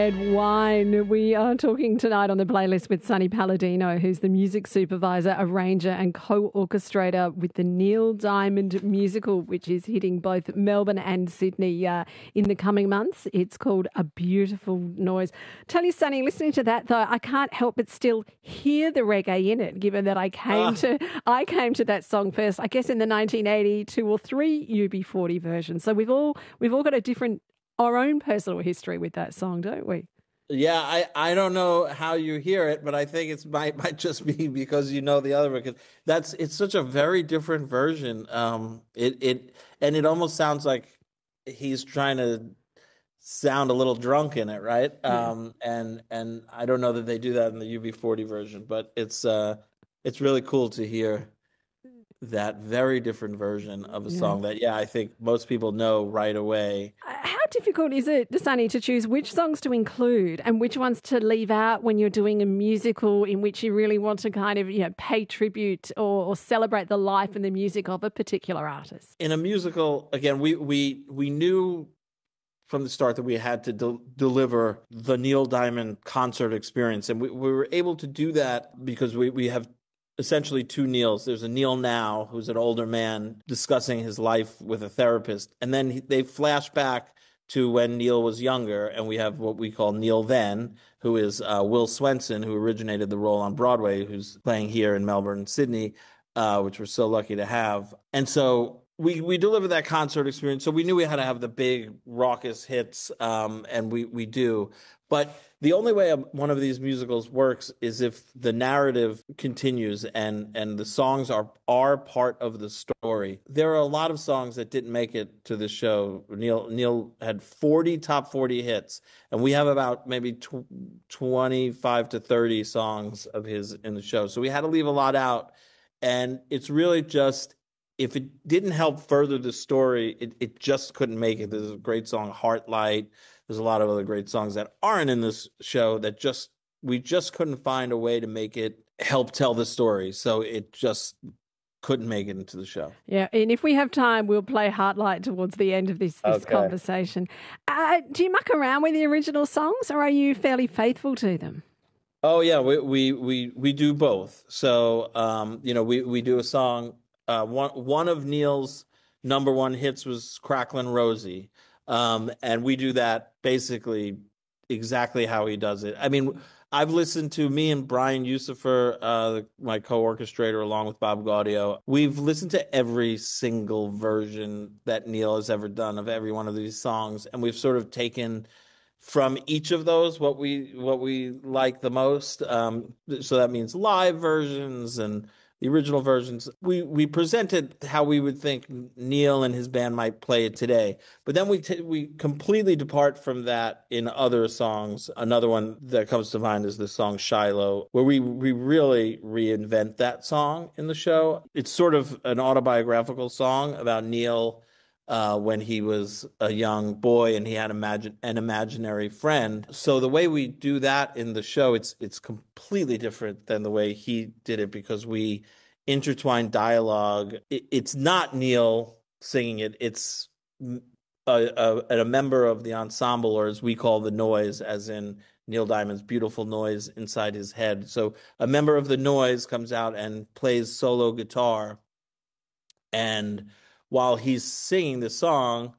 Red Wine. We are talking tonight on the playlist with Sonny Palladino, who's the music supervisor, arranger and co-orchestrator with the Neil Diamond musical, which is hitting both Melbourne and Sydney in the coming months. It's called A Beautiful Noise. Tell you, Sonny, listening to that, though, I can't help but still hear the reggae in it, given that I came to that song first, I guess in the 1982 or 3 UB40 versions. So we've all got our own personal history with that song, don't we? Yeah, I don't know how you hear it, but I think it might just be because you know the other, because it's such a very different version. It almost sounds like he's trying to sound a little drunk in it, right? Yeah. And I don't know that they do that in the UB40 version, but it's really cool to hear that very different version of a song that, I think most people know right away. How difficult is it, Sonny, to choose which songs to include and which ones to leave out when you're doing a musical in which you really want to kind of, pay tribute or celebrate the life and the music of a particular artist? In a musical, again, we knew from the start that we had to deliver the Neil Diamond concert experience. And we were able to do that because we have essentially two Neils. There's a Neil now, who's an older man discussing his life with a therapist. And then they flash back to when Neil was younger, and we have what we call Neil then, who is Will Swenson, who originated the role on Broadway, who's playing here in Melbourne and Sydney, which we're so lucky to have. And so we delivered that concert experience. So we knew we had to have the big raucous hits, and we do. But the only way one of these musicals works is if the narrative continues and the songs are part of the story. There are a lot of songs that didn't make it to the show. Neil had 40 top 40 hits, and we have about maybe 25 to 30 songs of his in the show. So we had to leave a lot out. And it's really just, if it didn't help further the story, it just couldn't make it. There's a great song, Heartlight. There's a lot of other great songs that aren't in this show that we just couldn't find a way to make it help tell the story. So it just couldn't make it into the show. Yeah, and if we have time, we'll play Heartlight towards the end of this conversation. Do you muck around with the original songs, or are you fairly faithful to them? Oh yeah, we do both. So we do a song. One of Neil's number one hits was Cracklin' Rosie. And we do that basically exactly how he does it. I mean, I've listened to me and Brian Yusufer, my co-orchestrator, along with Bob Gaudio. We've listened to every single version that Neil has ever done of every one of these songs, and we've sort of taken from each of those what we like the most. So that means live versions and the original versions. We presented how we would think Neil and his band might play it today. But then we completely depart from that in other songs. Another one that comes to mind is the song Shiloh, where we really reinvent that song in the show. It's sort of an autobiographical song about Neil when he was a young boy and he had an imaginary friend. So the way we do that in the show, it's completely different than the way he did it, because we intertwine dialogue. It's not Neil singing it. It's a member of the ensemble, or as we call the noise, as in Neil Diamond's beautiful noise inside his head. So a member of the noise comes out and plays solo guitar, and while he's singing the song,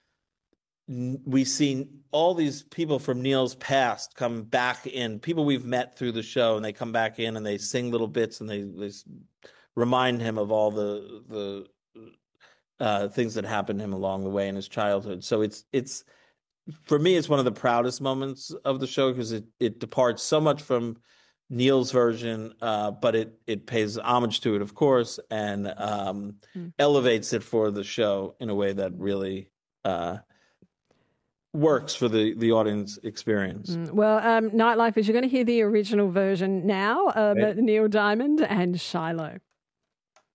we see all these people from Neil's past come back in, people we've met through the show, and they come back in and they sing little bits, and they remind him of all the things that happened to him along the way in his childhood. So it's for me, it's one of the proudest moments of the show, because it departs so much from Neil's version, but it pays homage to it, of course, and elevates it for the show in a way that really works for the audience experience. Well, Nightlife is, you're going to hear the original version now, Neil Diamond and Shiloh.